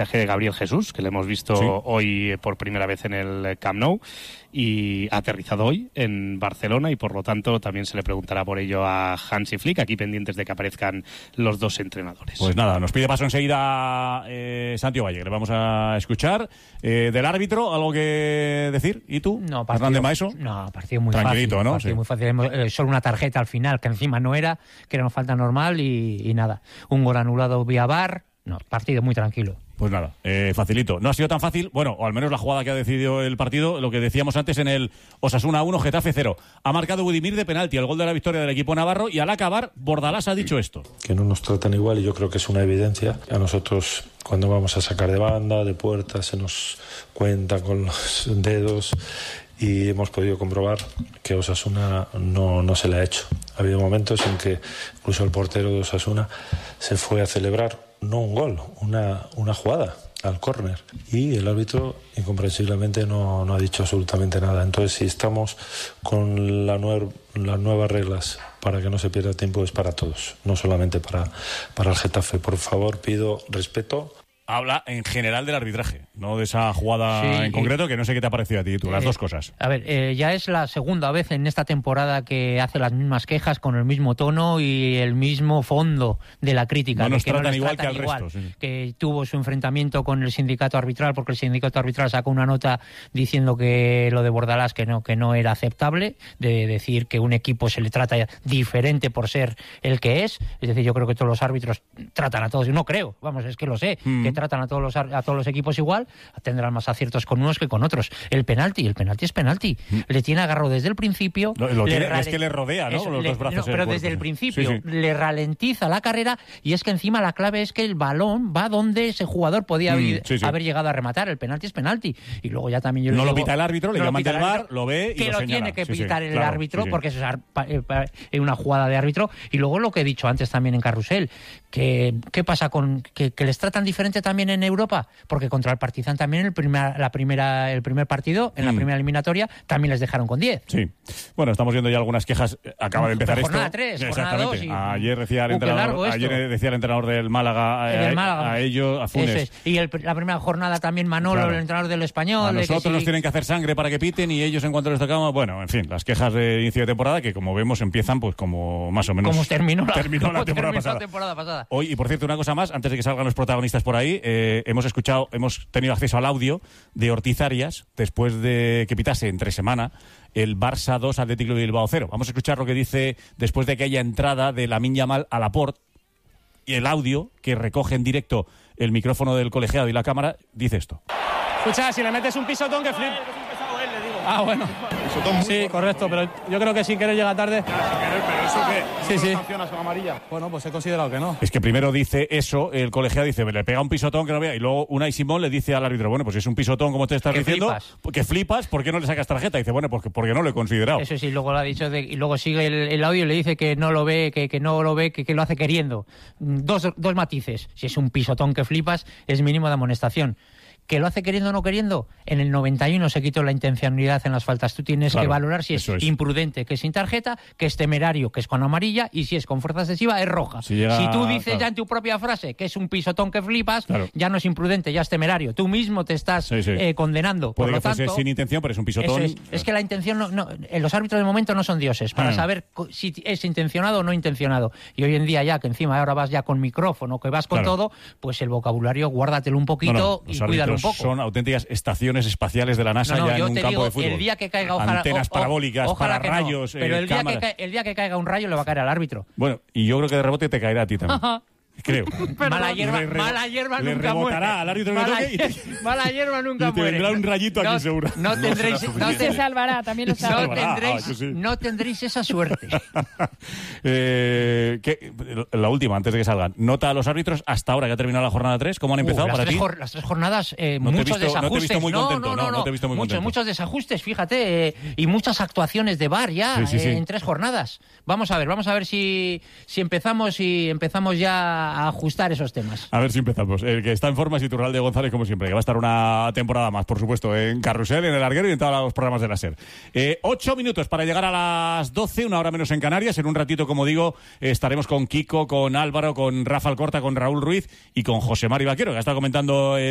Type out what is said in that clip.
fichaje de Gabriel Jesús, que le hemos visto hoy por primera vez en el Camp Nou, y ha aterrizado hoy en Barcelona, y por lo tanto también se le preguntará por ello a Hansi Flick, aquí pendientes de que aparezcan los dos entrenadores. Pues nada, nos pide paso enseguida Santiago Valle, que le vamos a escuchar. Del árbitro, ¿algo que decir? ¿Y tú? No, Hernán Maeso. No, partido muy tranquilito, fácil. ¿no? Partido muy fácil. Solo una tarjeta al final, que encima no era, que era una falta normal y nada. Un gol anulado vía VAR. No, partido muy tranquilo. Pues nada, facilito. No ha sido tan fácil, bueno, o al menos la jugada que ha decidido el partido, lo que decíamos antes en el Osasuna 1, Getafe 0. Ha marcado Budimir de penalti, el gol de la victoria del equipo navarro, y al acabar, Bordalás ha dicho esto. Que no nos tratan igual, y yo creo que es una evidencia. A nosotros, cuando vamos a sacar de banda, de puerta, se nos cuenta con los dedos, y hemos podido comprobar que Osasuna no se le ha hecho. Ha habido momentos en que incluso el portero de Osasuna se fue a celebrar no un gol, una jugada al córner, y el árbitro incomprensiblemente no ha dicho absolutamente nada. Entonces, si estamos con las nuevas reglas para que no se pierda tiempo, es para todos, no solamente para el Getafe. Por favor, pido respeto. Habla en general del arbitraje, no de esa jugada en concreto, que no sé qué te ha parecido a ti, tú, las dos cosas. A ver, ya es la segunda vez en esta temporada que hace las mismas quejas con el mismo tono y el mismo fondo de la crítica. No nos que tratan no igual que al resto. Sí. Que tuvo su enfrentamiento con el sindicato arbitral, porque el sindicato arbitral sacó una nota diciendo que lo de Bordalás que no era aceptable, de decir que un equipo se le trata diferente por ser el que es. Es decir, yo creo que todos los árbitros tratan a todos, no creo, vamos, es que lo sé, que tratan a todos los equipos igual, tendrán más aciertos con unos que con otros. El penalti es penalti. Le tiene agarrado desde el principio. Es que le rodea, ¿no? Con los dos brazos. Pero desde el principio le ralentiza la carrera, y es que encima la clave es que el balón va donde ese jugador podía haber llegado a rematar. El penalti es penalti. Y luego ya también lo pita el árbitro, le llaman del VAR, lo ve y que lo señala. Tiene que pitar el árbitro, porque eso es una jugada de árbitro. Y luego lo que he dicho antes también en Carrusel, que ¿qué pasa con que les tratan diferente también en Europa? Porque contra el Partizan también el primer partido, en la primera eliminatoria, también les dejaron con 10. Sí. Bueno, estamos viendo ya algunas quejas. Acaba de empezar jornada esto. 3, exactamente. Jornada 2. Ayer decía el entrenador del Málaga a ellos, a Funes. Y la primera jornada también Manolo, el entrenador del Español. A nosotros nos tienen que hacer sangre para que piten, y ellos, en cuanto les tocamos, bueno, en fin, las quejas de inicio de temporada, que como vemos empiezan pues como más o menos como terminó la temporada pasada. Hoy, y por cierto, una cosa más, antes de que salgan los protagonistas por ahí, hemos tenido acceso al audio de Ortiz Arias después de que pitase entre semana el Barça 2 Atlético de Bilbao 0. Vamos a escuchar lo que dice después de aquella entrada de Lamine Yamal a Laporte, y el audio que recoge en directo el micrófono del colegiado y la cámara dice esto. Escucha, si le metes un pisotón que flip. Ah, bueno. Sí, correcto, pero yo creo que sin querer llega tarde. Pero eso que sí. sancionas con amarilla. Bueno, pues he considerado que no. Es que primero dice eso, el colegiado dice, le pega un pisotón que no vea, y luego Unai Simón le dice al árbitro, bueno, pues si es un pisotón como te estás diciendo, que flipas, ¿por qué no le sacas tarjeta? Y dice, bueno, pues porque no lo he considerado. Eso sí, luego lo ha dicho, y luego sigue el audio y le dice que no lo ve, que no lo ve, que lo hace queriendo. Dos matices. Si es un pisotón que flipas, es mínimo de amonestación. ¿Que lo hace queriendo o no queriendo? En el 91 se quitó la intencionalidad en las faltas. Tú tienes que valorar si es imprudente, que es sin tarjeta, que es temerario, que es con amarilla, y si es con fuerza excesiva, es roja. Si tú dices ya en tu propia frase que es un pisotón que flipas, ya no es imprudente, ya es temerario. Tú mismo te estás condenando. Puede por lo que fuese tanto, sin intención, pero es un pisotón. Es que la intención, los árbitros de momento no son dioses para saber si es intencionado o no intencionado. Y hoy en día ya, que encima ahora vas ya con micrófono, que vas con todo, pues el vocabulario guárdatelo un poquito y cuídalo un poco. Son auténticas estaciones espaciales de la NASA ya en un campo de fútbol. El día que caiga, ojalá, antenas parabólicas, para rayos, pero el día que caiga un rayo le va a caer al árbitro. Bueno, y yo creo que de rebote te caerá a ti también. Creo. Mala hierba le nunca muere. Al árbitro Mala hierba nunca y te muere. vendrá un rayito aquí seguro. Se salvará, también lo sabrá. No tendréis esa suerte. La última, antes de que salgan. Nota a los árbitros hasta ahora que ha terminado la jornada 3. ¿Cómo han empezado para ti? Las 3 jornadas, No muchos desajustes. te he visto muy contento. No te he visto muy contento. Muchos desajustes, fíjate, y muchas actuaciones de VAR ya en 3 jornadas. Vamos a ver si empezamos ya a ajustar esos temas. A ver si empezamos. El que está en forma es Iturralde González, como siempre, que va a estar una temporada más, por supuesto, en Carrusel, en El Larguero y en todos los programas de la SER. 8 minutos para llegar a las 12, una hora menos en Canarias. En un ratito, como digo, estaremos con Kiko, con Álvaro, con Rafa Alcorta, con Raúl Ruiz y con José Mari Vaquero, que ha estado comentando